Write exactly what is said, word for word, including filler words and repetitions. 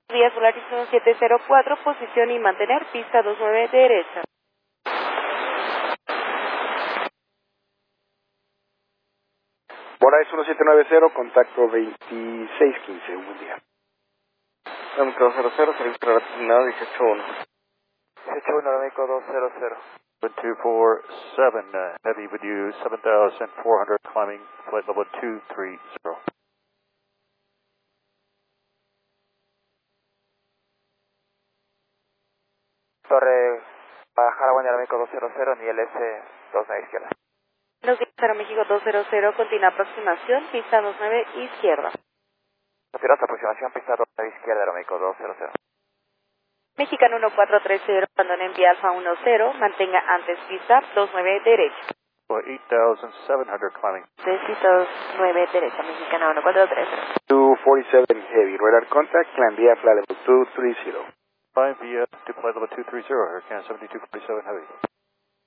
Vía Volaris siete cero cuatro, posición y mantener, pista veintinueve derecha. Volaris siete nueve cero, contacto veintiséis quince, un buen día. Aeroméxico dos cero cero, servicio relacionado dieciocho uno. dieciocho uno, Aeroméxico dos cero cero. seven two four seven, uh, heavy with you, seven thousand four hundred climbing, flight level two three zero. Torre Guadalajara, Aeroméxico dos cero cero, nivel S dos a izquierda. Los días Aeroméxico dos cero cero, continúa aproximación, pista veintinueve izquierda. Continuamos aproximación, pista dos a izquierda, Aeroméxico dos cero cero. Mexicano uno cuatro tres cero, abandone en vía Alfa uno cero, mantenga antes pista veintinueve derecha. Well, eight thousand seven hundred climbing. Pista veintinueve derecha, Mexicana uno cuatro tres cero. two forty-seven heavy, radar contact, climb via flight level two three zero. Climb via to flight level two three zero, Hurricane seventy-two forty-seven heavy.